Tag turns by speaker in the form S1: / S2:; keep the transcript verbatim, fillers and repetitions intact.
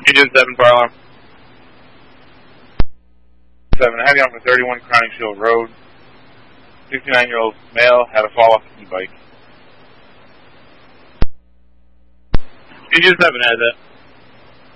S1: Agent seven, fire alarm. seven, I have you on for thirty-one Crowning Shield Road. sixty-nine-year-old male had a fall off the e-bike. Agent seven has that.